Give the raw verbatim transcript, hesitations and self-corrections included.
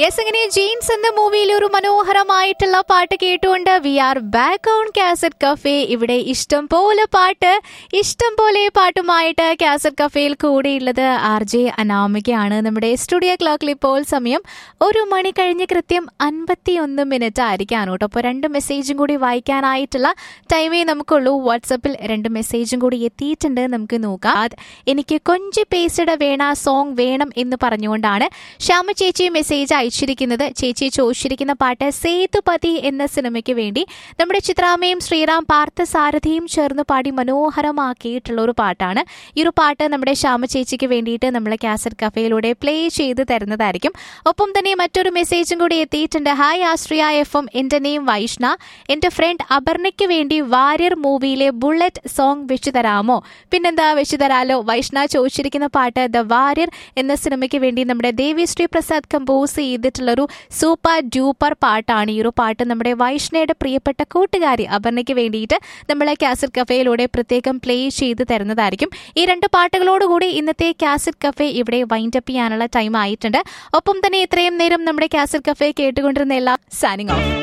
Yes, അങ്ങനെ jeans എന്ന മൂവിയിൽ ഒരു മനോഹരമായിട്ടുള്ള പാട്ട് കേട്ടുകൊണ്ട് V are back on cassette cafe. ഇവിടെ ഇഷ്ടം പോലെ പാട്ട്, ഇഷ്ടം പോലെ പാട്ടുമായിട്ട് കാസറ്റ് കഫേയിൽ കൂടെയുള്ളത് ആർ ജെ അനാമികയാണ്. നമ്മുടെ സ്റ്റുഡിയോ ക്ലോക്കിൽ ഇപ്പോൾ സമയം ഒരു മണി കഴിഞ്ഞ് കൃത്യം അൻപത്തി ഒന്ന് മിനിറ്റ് ആയിരിക്കാണ് കേട്ടോ. അപ്പോൾ രണ്ട് മെസ്സേജും കൂടി വായിക്കാനായിട്ടുള്ള ടൈമേ നമുക്കുള്ളൂ. വാട്സപ്പിൽ രണ്ട് മെസ്സേജും കൂടി എത്തിയിട്ടുണ്ട്, നമുക്ക് നോക്കാം. എനിക്ക് കൊഞ്ചി പേസ്റ്റഡ് വേണ സോങ് വേണം എന്ന് പറഞ്ഞുകൊണ്ടാണ് ശ്യാമ ചേച്ചി മെസ്സേജ് അയച്ചിരിക്കുന്നത്. ചേച്ചി ചോദിച്ചിരിക്കുന്ന പാട്ട് സേതുപതി എന്ന സിനിമയ്ക്ക് വേണ്ടി നമ്മുടെ ചിത്രാമ്മയും ശ്രീറാം പാർത്ഥസാരഥിയും ചേർന്ന് പാടി മനോഹരമാക്കിയിട്ടുള്ള ഒരു പാട്ടാണ്. ഈ ഒരു പാട്ട് നമ്മുടെ ശ്യാമ ചേച്ചിക്ക് വേണ്ടിയിട്ട് നമ്മൾ കാസറ്റ് കഫേയിലൂടെ പ്ലേ ചെയ്ത് തരുന്നതായിരിക്കും. ഒപ്പം തന്നെ മറ്റൊരു മെസ്സേജും കൂടി എത്തിയിട്ടുണ്ട്. ഹായ് ആശ്രിയ എഫ് എം, എൻ്റെ നെയിം വൈഷ്ണ. എൻ്റെ ഫ്രണ്ട് അപർണയ്ക്ക് വേണ്ടി വാര്യർ മൂവിയിലെ ബുള്ളറ്റ് സോങ് വെച്ചു തരാമോ? പിന്നെന്താ, വെച്ചു തരാലോ. വൈഷ്ണ ചോദിച്ചിരിക്കുന്ന പാട്ട് ദ വാര്യർ എന്ന സിനിമയ്ക്ക് വേണ്ടി നമ്മുടെ ദേവി Shri Prasad compose ചെയ്തിട്ടുള്ളൊരു super duper പാട്ടാണ്. ഈ ഒരു പാട്ട് നമ്മുടെ വൈഷ്ണയുടെ പ്രിയപ്പെട്ട കൂട്ടുകാരി അപർണയ്ക്ക് വേണ്ടിയിട്ട് നമ്മളെ കാസറ്റ് കഫേയിലൂടെ പ്രത്യേകം പ്ലേ ചെയ്ത് തരുന്നതായിരിക്കും. ഈ രണ്ട് പാട്ടുകളോടുകൂടി ഇന്നത്തെ കാസറ്റ് കഫേ ഇവിടെ വൈൻഡപ്പ് ചെയ്യാനുള്ള ടൈം ആയിട്ടുണ്ട്. ഒപ്പം തന്നെ ഇത്രയും നേരം നമ്മുടെ കാസറ്റ് കഫേ കേട്ടുകൊണ്ടിരുന്ന എല്ലാ സൈനിങ് ഓഫ്.